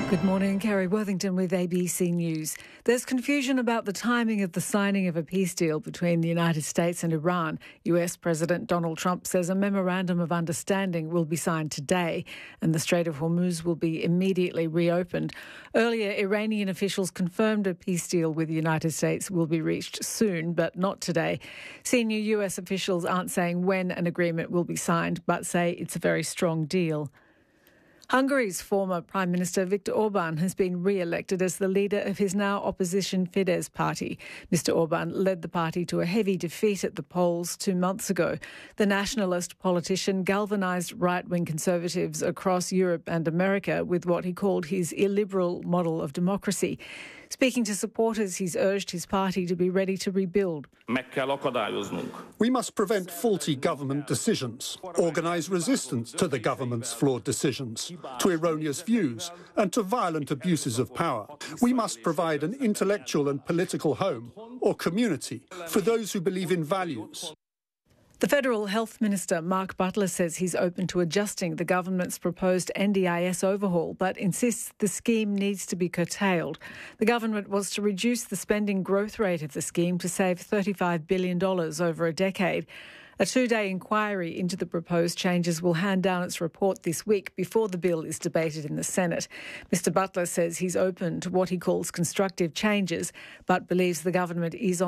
Good morning, Kerry Worthington with ABC News. There's confusion about the timing of the signing of a peace deal between the United States and Iran. US President Donald Trump says a memorandum of understanding will be signed today and the Strait of Hormuz will be immediately reopened. Earlier, Iranian officials confirmed a peace deal with the United States will be reached soon, but not today. Senior US officials aren't saying when an agreement will be signed, but say it's a very strong deal. Hungary's former Prime Minister Viktor Orban has been re-elected as the leader of his now opposition Fidesz party. Mr Orban led the party to a heavy defeat at the polls 2 months ago. The nationalist politician galvanised right-wing conservatives across Europe and America with what he called his illiberal model of democracy. Speaking to supporters, he's urged his party to be ready to rebuild. We must prevent faulty government decisions, organise resistance to the government's flawed decisions, to erroneous views and to violent abuses of power. We must provide an intellectual and political home or community for those who believe in values. The Federal Health Minister, Mark Butler, says he's open to adjusting the government's proposed NDIS overhaul, but insists the scheme needs to be curtailed. The government was to reduce the spending growth rate of the scheme to save $35 billion over a decade. A 2-day inquiry into the proposed changes will hand down its report this week before the bill is debated in the Senate. Mr Butler says he's open to what he calls constructive changes, but believes the government is